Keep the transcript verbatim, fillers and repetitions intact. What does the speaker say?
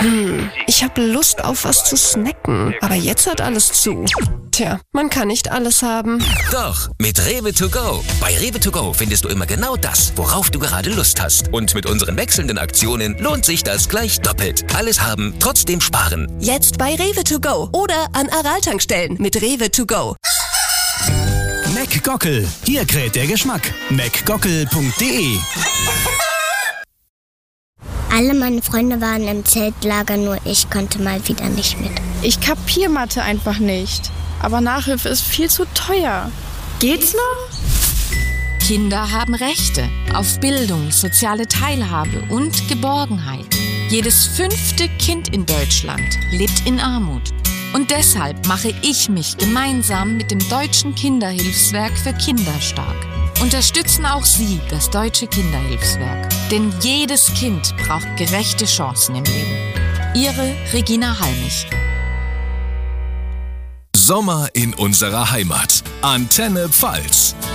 Hm, ich habe Lust auf was zu snacken, aber jetzt hat alles zu. Tja, man kann nicht alles haben. Doch, mit Rewe to go. Bei Rewe to go findest du immer genau das, worauf du gerade Lust hast. Und mit unseren wechselnden Aktionen lohnt sich das gleich doppelt. Alles haben, trotzdem sparen. Jetzt bei Rewe to go oder an Aral-Tankstellen mit Rewe to go. McGockel, hier kräht der Geschmack. McGockel punkt de. Alle meine Freunde waren im Zeltlager, nur ich konnte mal wieder nicht mit. Ich kapier Mathe einfach nicht. Aber Nachhilfe ist viel zu teuer. Geht's noch? Kinder haben Rechte auf Bildung, soziale Teilhabe und Geborgenheit. Jedes fünfte Kind in Deutschland lebt in Armut. Und deshalb mache ich mich gemeinsam mit dem Deutschen Kinderhilfswerk für Kinder stark. Unterstützen auch Sie das Deutsche Kinderhilfswerk. Denn jedes Kind braucht gerechte Chancen im Leben. Ihre Regina Halmich. Sommer in unserer Heimat. Antenne Pfalz.